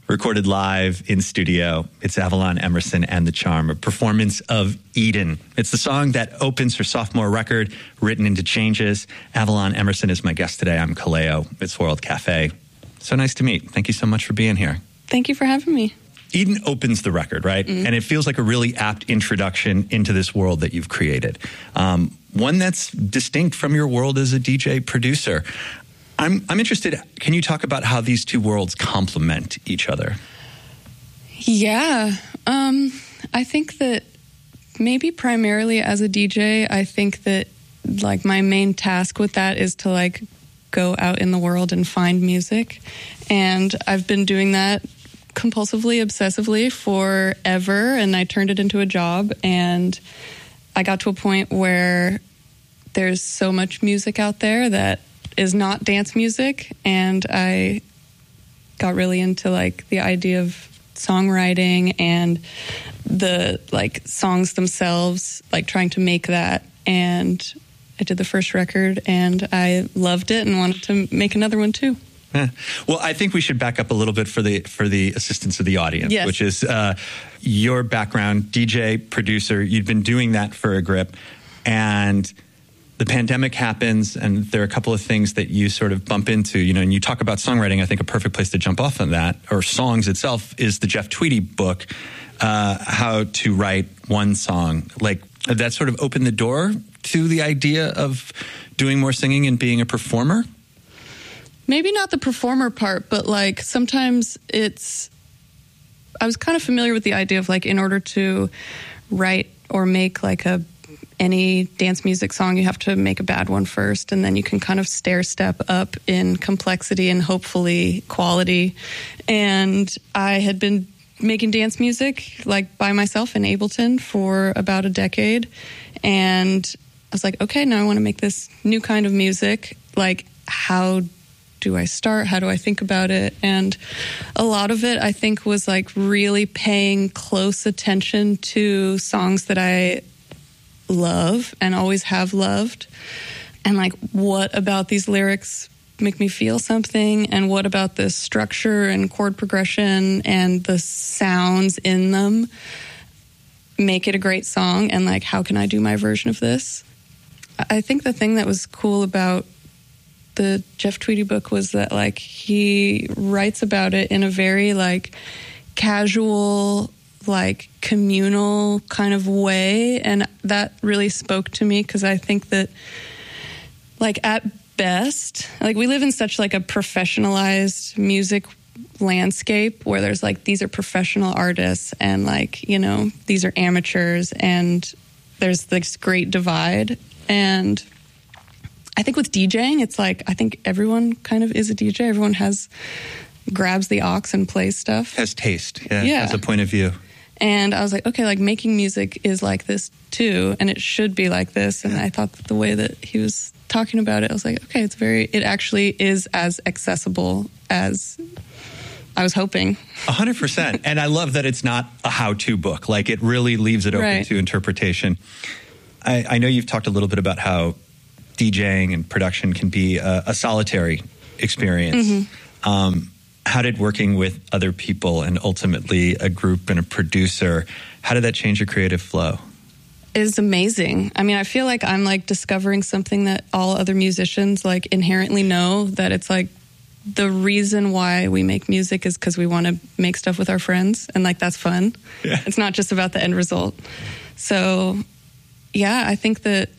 recorded live in studio. It's Avalon Emerson and the Charm, a performance of Eden. It's the song that opens her sophomore record, Written into Changes. Avalon Emerson is my guest today. I'm Kaleo. It's World Cafe. So nice to meet. Thank you so much for being here. Thank you for having me. Eden opens the record, right? Mm-hmm. And it feels like a really apt introduction into this world that you've created. One that's distinct from your world as a DJ producer. I'm interested, can you talk about how these two worlds complement each other? Yeah. I think that maybe primarily as a DJ, I think that like my main task with that is to like go out in the world and find music. And I've been doing that compulsively, obsessively forever. And I turned it into a job. And I got to a point where there's so much music out there that is not dance music, and I got really into like the idea of songwriting and the like songs themselves, like trying to make that. And I did the first record and I loved it and wanted to make another one too. Yeah. Well, I think we should back up a little bit for the assistance of the audience, yes. Which is your background, DJ, producer. You'd been doing that for a grip, and the pandemic happens, and there are a couple of things that you sort of bump into, you know, and you talk about songwriting. I think a perfect place to jump off on that, or songs itself, is the Jeff Tweedy book, How to Write One Song. Like, that sort of opened the door to the idea of doing more singing and being a performer? Maybe not the performer part, but like sometimes I was kind of familiar with the idea of like, in order to write or make like any dance music song, you have to make a bad one first, and then you can kind of stair step up in complexity and hopefully quality. And I had been making dance music like by myself in Ableton for about a decade, and I was like, okay, now I want to make this new kind of music. Like, how do I start? How do I think about it? And a lot of it, I think, was like really paying close attention to songs that I love and always have loved, and like, what about these lyrics make me feel something, and what about the structure and chord progression and the sounds in them make it a great song, and like, how can I do my version of this? I think the thing that was cool about the Jeff Tweedy book was that like he writes about it in a very like casual, like communal kind of way, and that really spoke to me, because I think that like at best, like we live in such like a professionalized music landscape where there's like, these are professional artists and like, you know, these are amateurs, and there's this great divide. And I think with DJing, it's like, I think everyone kind of is a DJ. Everyone grabs the aux and plays stuff. Has taste, yeah. Has a point of view. And I was like, okay, like making music is like this too, and it should be like this. And I thought that the way that he was talking about it, I was like, okay, it actually is as accessible as I was hoping. 100%. And I love that it's not a how-to book. Like, it really leaves it open to interpretation. I know you've talked a little bit about how DJing and production can be a solitary experience. Mm-hmm. How did working with other people and ultimately a group and a producer, how did that change your creative flow? It's amazing. I mean, I feel like I'm like discovering something that all other musicians like inherently know, that it's like the reason why we make music is because we want to make stuff with our friends, and like that's fun. Yeah. It's not just about the end result. So yeah, I think that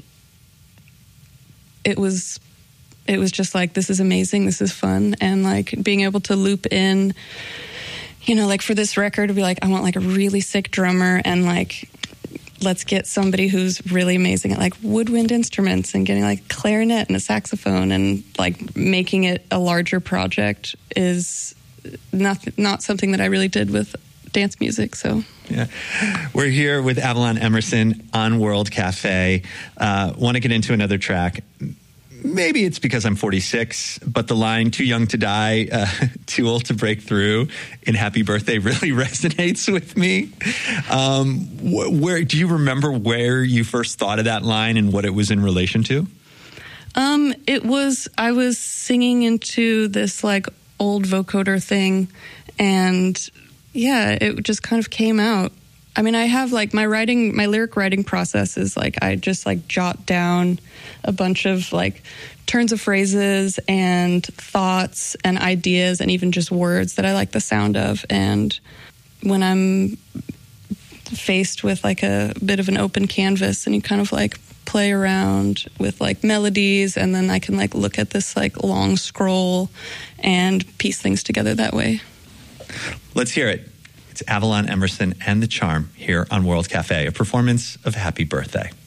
it was just like, this is amazing, this is fun, and like being able to loop in, you know, like for this record, to be like, I want like a really sick drummer, and like, let's get somebody who's really amazing at like woodwind instruments, and getting like clarinet and a saxophone, and like making it a larger project is not something that I really did with dance music. So yeah, we're here with Avalon Emerson on World Cafe. Want to get into another track. Maybe it's because I'm 46, but the line "too young to die, too old to break through" in "Happy Birthday" really resonates with me. Where do you remember where you first thought of that line and what it was in relation to? I was singing into this like old vocoder thing. And yeah, it just kind of came out. I mean, I have like my lyric writing process is like, I just like jot down a bunch of like turns of phrases and thoughts and ideas and even just words that I like the sound of. And when I'm faced with like a bit of an open canvas and you kind of like play around with like melodies, and then I can like look at this like long scroll and piece things together that way. Let's hear it. It's Avalon Emerson and the Charm here on World Cafe, a performance of Happy Birthday.